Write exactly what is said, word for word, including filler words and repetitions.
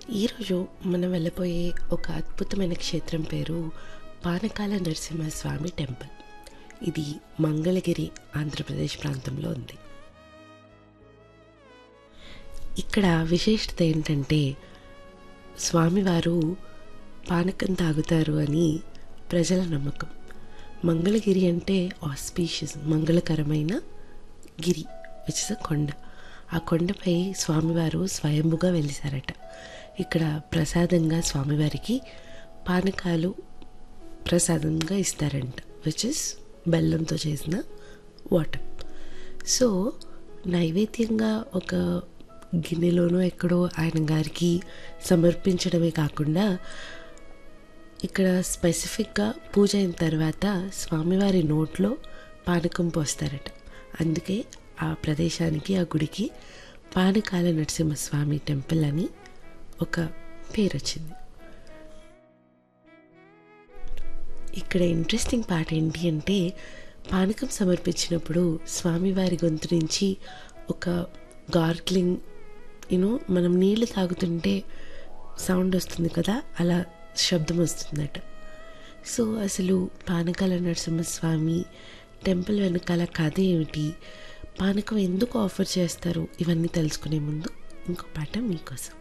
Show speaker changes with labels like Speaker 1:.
Speaker 1: ఈరోజు మనం వెళ్ళబోయే ఒక అద్భుతమైన క్షేత్రం పేరు పానకాల నరసింహస్వామి టెంపుల్. ఇది మంగళగిరి, ఆంధ్రప్రదేశ్ ప్రాంతంలో ఉంది. ఇక్కడ విశేషత ఏంటంటే స్వామివారు పానకం తాగుతారు అని ప్రజల నమ్మకం. మంగళగిరి అంటే ఆస్పీషియస్, మంగళకరమైన గిరి, విచ్ ఇస్ అ కొండ. ఆ కొండపై స్వామివారు స్వయంభుగా వెలిసారట. ఇక్కడ ప్రసాదంగా స్వామివారికి పానకాలు ప్రసాదంగా ఇస్తారంట, విచ్ ఇస్ బెల్లంతో చేసిన వాటర్. సో నైవేద్యంగా ఒక గిన్నెలోనో ఎక్కడో ఆయన గారికి సమర్పించడమే కాకుండా ఇక్కడ స్పెసిఫిక్గా పూజ అయిన తర్వాత స్వామివారి నోట్లో పానకం పోస్తారట. అందుకే ఆ ప్రదేశానికి, ఆ గుడికి పానకాల నరసింహస్వామి టెంపుల్ అని ఒక పేరు వచ్చింది. ఇక్కడ ఇంట్రెస్టింగ్ పార్ట్ ఏంటి అంటే, పానకం సమర్పించినప్పుడు స్వామివారి గొంతు నుంచి ఒక గార్గ్లింగ్, యూనో మనం నీళ్ళు తాగుతుంటే సౌండ్ వస్తుంది కదా, అలా శబ్దం వస్తుందట. సో అసలు పానకాల నరసింహస్వామి టెంపుల్ వెనకాల కథ ఏమిటి, పానకం ఎందుకు ఆఫర్ చేస్తారు, ఇవన్నీ తెలుసుకునే ముందు ఇంకో పాట మీకోసం.